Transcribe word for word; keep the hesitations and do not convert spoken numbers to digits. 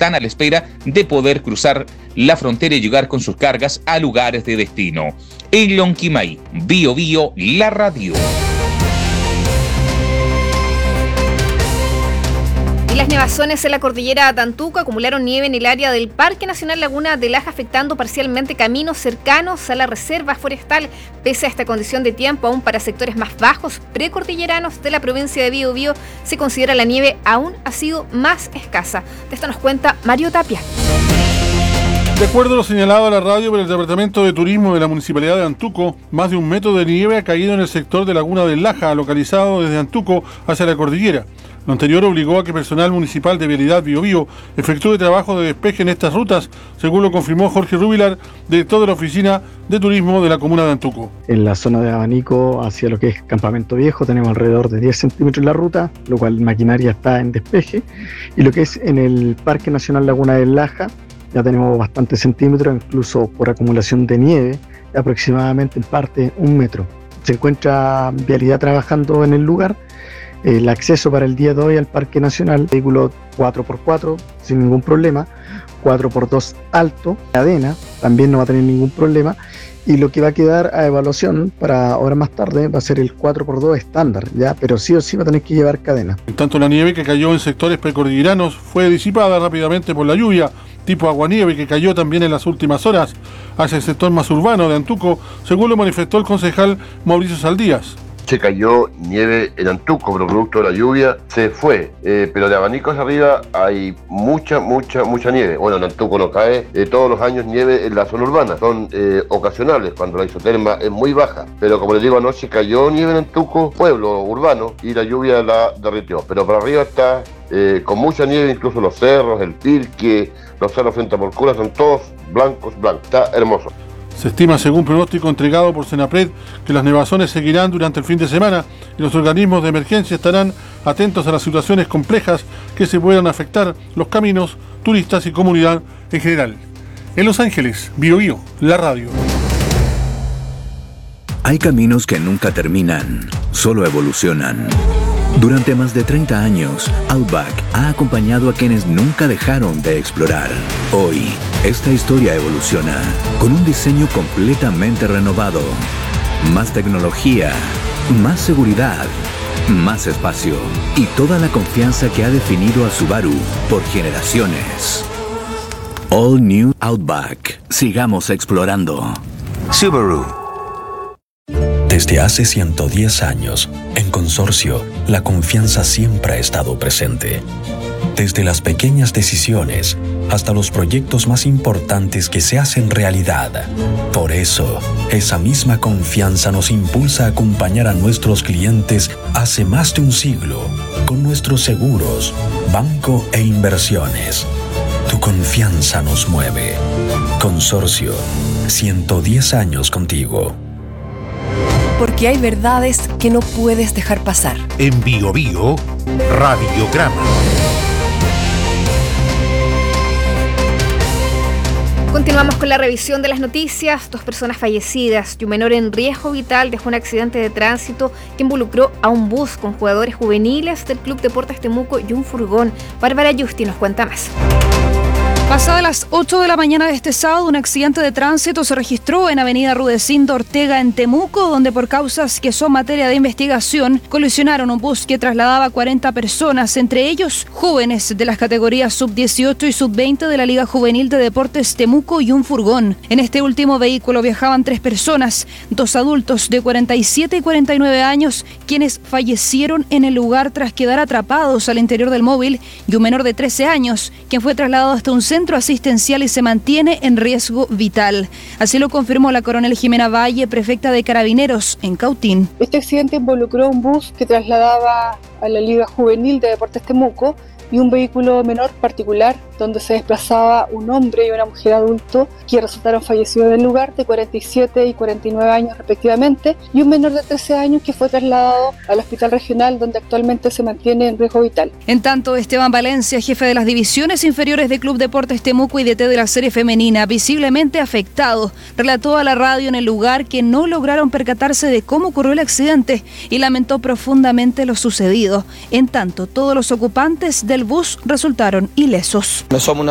están a la espera de poder cruzar la frontera y llegar con sus cargas a lugares de destino. En Lonquimay, Bio Bio, la radio. Y las nevazones en la cordillera Tantuco acumularon nieve en el área del Parque Nacional Laguna de Laja, afectando parcialmente caminos cercanos a la reserva forestal. Pese a esta condición de tiempo, aún para sectores más bajos precordilleranos de la provincia de Bio Bio, se considera la nieve aún ha sido más escasa. De esto nos cuenta Mario Tapia. De acuerdo a lo señalado a la radio por el Departamento de Turismo de la Municipalidad de Antuco, más de un metro de nieve ha caído en el sector de Laguna del Laja, localizado desde Antuco hacia la cordillera. Lo anterior obligó a que personal municipal de Vialidad Bio Bio efectúe trabajo de despeje en estas rutas, según lo confirmó Jorge Rubilar, director de la Oficina de Turismo de la Comuna de Antuco. En la zona de Abanico, hacia lo que es Campamento Viejo, tenemos alrededor de diez centímetros en la ruta, lo cual maquinaria está en despeje. Y lo que es en el Parque Nacional Laguna del Laja, ya tenemos bastantes centímetros, incluso por acumulación de nieve, aproximadamente en parte un metro. Se encuentra Vialidad trabajando en el lugar. El acceso para el día de hoy al Parque Nacional, vehículo cuatro por cuatro sin ningún problema, cuatro por dos alto, cadena, también no va a tener ningún problema, y lo que va a quedar a evaluación para horas más tarde va a ser el cuatro por dos estándar, ya, pero sí o sí va a tener que llevar cadena. En tanto, la nieve que cayó en sectores precordilleranos fue disipada rápidamente por la lluvia, tipo aguanieve, que cayó también en las últimas horas hacia el sector más urbano de Antuco, según lo manifestó el concejal Mauricio Saldías. Se cayó nieve en Antuco, pero producto de la lluvia se fue, eh, pero de Abanico hacia arriba hay mucha, mucha, mucha nieve. Bueno, en Antuco no cae eh, todos los años nieve en la zona urbana, son eh, ocasionales, cuando la isoterma es muy baja, pero como les digo, anoche cayó nieve en Antuco, pueblo urbano, y la lluvia la derritió, pero para arriba está eh, con mucha nieve, incluso los cerros, el Pirque, los cerros frente a Porcura, son todos blancos, blancos, está hermoso. Se estima, según pronóstico entregado por Senapred, que las nevazones seguirán durante el fin de semana y los organismos de emergencia estarán atentos a las situaciones complejas que se puedan afectar los caminos, turistas y comunidad en general. En Los Ángeles, Bio Bio, la radio. Hay caminos que nunca terminan, solo evolucionan. Durante más de treinta años, Outback ha acompañado a quienes nunca dejaron de explorar. Hoy, esta historia evoluciona con un diseño completamente renovado. Más tecnología, más seguridad, más espacio y toda la confianza que ha definido a Subaru por generaciones. All New Outback. Sigamos explorando. Subaru. Desde hace ciento diez años, en Consorcio, la confianza siempre ha estado presente. Desde las pequeñas decisiones hasta los proyectos más importantes que se hacen realidad. Por eso, esa misma confianza nos impulsa a acompañar a nuestros clientes hace más de un siglo con nuestros seguros, banco e inversiones. Tu confianza nos mueve. Consorcio, ciento diez años contigo. Porque hay verdades que no puedes dejar pasar. En Bio Bio, Radiograma. Continuamos con la revisión de las noticias. Dos personas fallecidas y un menor en riesgo vital dejó un accidente de tránsito que involucró a un bus con jugadores juveniles del Club Deportes Temuco y un furgón. Bárbara Yusti nos cuenta más. Pasadas las ocho de la mañana de este sábado, un accidente de tránsito se registró en Avenida Rudecindo Ortega en Temuco, donde por causas que son materia de investigación, colisionaron un bus que trasladaba cuarenta personas, entre ellos jóvenes de las categorías sub dieciocho y sub veinte de la Liga Juvenil de Deportes Temuco y un furgón. En este último vehículo viajaban tres personas, dos adultos de cuarenta y siete y cuarenta y nueve años, quienes fallecieron en el lugar tras quedar atrapados al interior del móvil, y un menor de trece años, quien fue trasladado hasta un centro asistencial y se mantiene en riesgo vital. Así lo confirmó la coronel Jimena Valle, prefecta de Carabineros en Cautín. Este accidente involucró un bus que trasladaba a la Liga Juvenil de Deportes Temuco y un vehículo menor particular donde se desplazaba un hombre y una mujer adulto que resultaron fallecidos en el lugar, de cuarenta y siete y cuarenta y nueve años respectivamente, y un menor de trece años que fue trasladado al hospital regional donde actualmente se mantiene en riesgo vital. En tanto, Esteban Valencia, jefe de las divisiones inferiores de Club Deportes Temuco y D T de la serie femenina, visiblemente afectado, relató a la radio en el lugar que no lograron percatarse de cómo ocurrió el accidente y lamentó profundamente lo sucedido. En tanto, todos los ocupantes del bus resultaron ilesos. No somos una